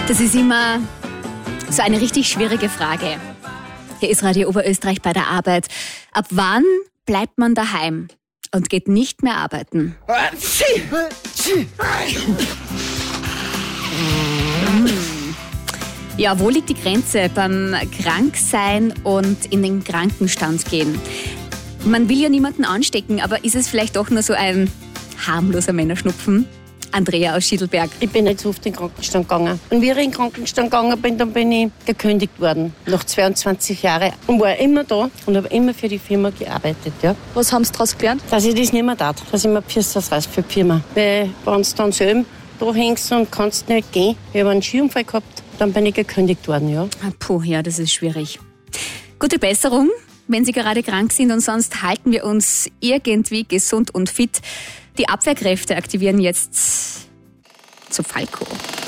Das ist immer so eine richtig schwierige Frage. Hier ist Radio Oberösterreich bei der Arbeit. Ab wann bleibt man daheim und geht nicht mehr arbeiten? Ja, wo liegt die Grenze beim Kranksein und in den Krankenstand gehen? Man will ja niemanden anstecken, aber ist es vielleicht doch nur so ein harmloser Männerschnupfen? Andrea aus Schiedlberg. Ich bin nicht so oft in den Krankenstand gegangen. Und wie ich in den Krankenstand gegangen bin, dann bin ich gekündigt worden. Nach 22 Jahren. Und war immer da und habe immer für die Firma gearbeitet. Ja. Was haben Sie daraus gelernt? Dass ich das nicht mehr tat. Dass ich mir Piersters reiß für die Firma. Weil wenn du dann selber da hängst und kannst nicht gehen. Ich habe einen Skiunfall gehabt, dann bin ich gekündigt worden. Ja. Puh, ja, das ist schwierig. Gute Besserung, wenn Sie gerade krank sind, und sonst halten wir uns irgendwie gesund und fit. Die Abwehrkräfte aktivieren jetzt zu Falco.